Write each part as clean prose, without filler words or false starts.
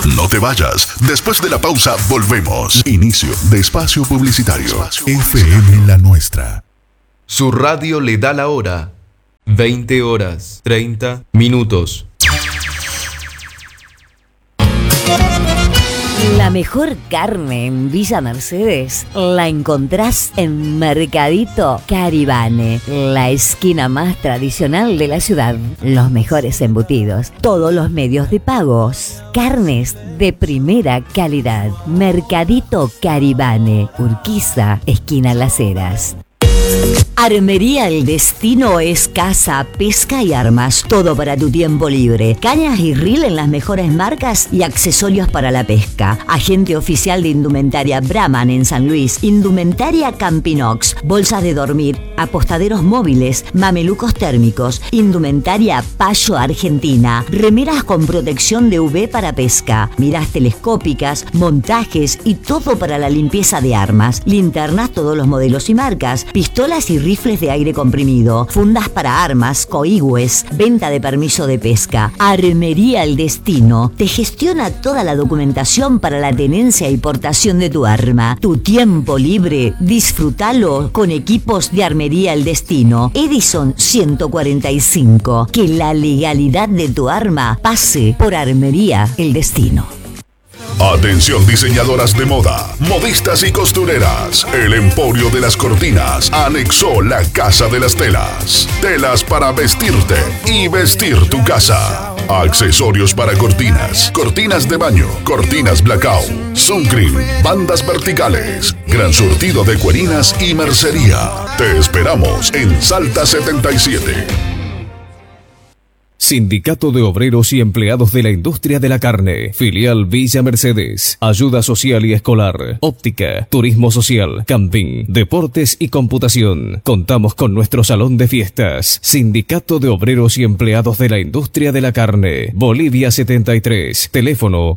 No te vayas. Después de la pausa, volvemos. Inicio de espacio publicitario. FM La Nuestra. Su radio le da la hora. 20 horas, 30 minutos. La mejor carne en Villa Mercedes la encontrás en Mercadito Caribane, la esquina más tradicional de la ciudad. Los mejores embutidos, todos los medios de pagos, carnes de primera calidad. Mercadito Caribane, Urquiza, esquina Las Heras. Armería El Destino es caza, pesca y armas, todo para tu tiempo libre. Cañas y reel en las mejores marcas y accesorios para la pesca. Agente oficial de indumentaria Brahman en San Luis, indumentaria Campinox, bolsas de dormir, apostaderos móviles, mamelucos térmicos, indumentaria Payo Argentina, remeras con protección de UV para pesca, miras telescópicas, montajes y todo para la limpieza de armas, linternas todos los modelos y marcas, pistolas y rifles de aire comprimido, fundas para armas, coigües, venta de permiso de pesca. Armería El Destino te gestiona toda la documentación para la tenencia y portación de tu arma. Tu tiempo libre, disfrútalo con equipos de Armería El Destino. Edison 145. Que la legalidad de tu arma pase por Armería El Destino. Atención diseñadoras de moda, modistas y costureras. El Emporio de las Cortinas anexó la Casa de las Telas. Telas para vestirte y vestir tu casa. Accesorios para cortinas, cortinas de baño, cortinas blackout, suncream, bandas verticales, gran surtido de cuerinas y mercería. Te esperamos en Salta 77. Sindicato de Obreros y Empleados de la Industria de la Carne, filial Villa Mercedes, ayuda social y escolar, óptica, turismo social, camping, deportes y computación. Contamos con nuestro salón de fiestas. Sindicato de Obreros y Empleados de la Industria de la Carne, Bolivia 73, teléfono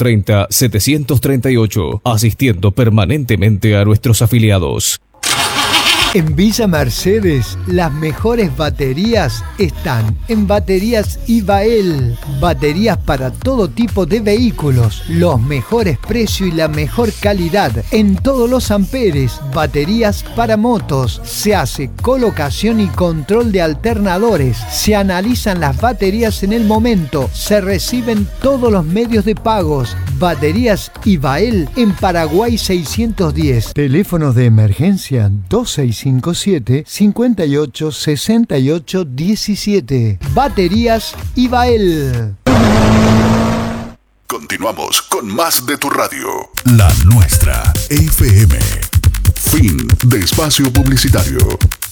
430-738, asistiendo permanentemente a nuestros afiliados. En Villa Mercedes, las mejores baterías están en Baterías Ibael. Baterías para todo tipo de vehículos, los mejores precios y la mejor calidad en todos los amperes. Baterías para motos, se hace colocación y control de alternadores, se analizan las baterías en el momento, se reciben todos los medios de pagos. Baterías Ibael en Paraguay 610. Teléfonos de emergencia 2657-586817. Baterías Ibael. Continuamos con más de tu radio. La Nuestra, FM. Fin de espacio publicitario.